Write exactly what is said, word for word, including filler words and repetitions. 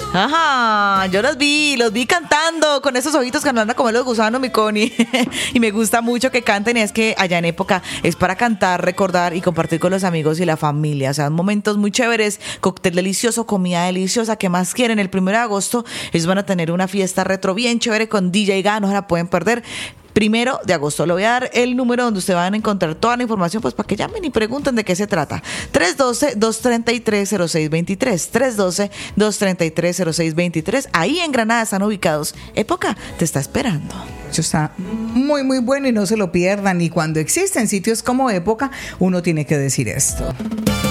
Ajá, yo los vi, los vi cantando con esos ojitos que nos andan a comer los gusanos, mi Connie. Y me gusta mucho que canten, y es que allá en época es para cantar, recordar y compartir con los amigos y la familia. O sea, momentos muy chéveres, cóctel delicioso, comida deliciosa. ¿Qué más quieren? El primero de agosto ellos van a tener una fiesta retro bien chévere con D J Ga, no se la pueden perder. Primero de agosto. Le voy a dar el número donde ustedes van a encontrar toda la información, pues para que llamen y pregunten de qué se trata. tres uno dos, dos tres tres, cero seis dos tres. tres uno dos, dos tres tres, cero seis dos tres. Ahí en Granada están ubicados. Época te está esperando. Eso está muy, muy bueno y no se lo pierdan. Y cuando existen sitios como Época, uno tiene que decir esto.